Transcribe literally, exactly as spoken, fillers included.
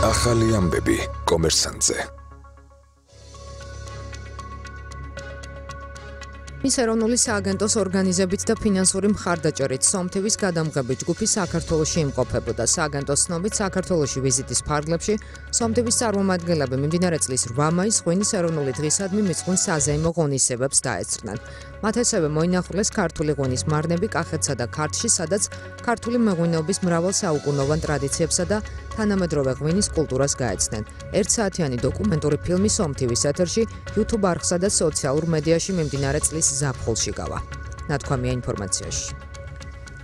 ახალი ამბები კომერსანტზე. მის ეროვნული სააგენტოს ორგანიზებით და ფინანსური მხარდაჭერით სომთევის გადამღებით ჯგუფი საქართველოში იმყოფებოდა. სააგენტოს ცნობით საქართველოში ვიზიტის ფარგლებში სომთევის წარმომადგენლები მიმდინარე წლის რვა მაისს ღვინის ეროვნული დღისადმი მიწყვილ საზეიმო ღონისძიებებს დაესწრნენ. მათ ასევე მოინახულეს ქართული ღვინის მარნები კახეთსა და ქართლში, სადაც ქართული მეღვინეობის მრავალ საუკუნოვან ტრადიციებსა და თანამედროვე ღვინის კულტურას გაეცნენ. ერთსაათიანი დოკუმენტური ფილმი სომთივის ეთერში YouTube არხსა და სოციალურ მედიაში მიმდინარე წლის ზაფხულში გავა. ნათქვამია ინფორმაციაში.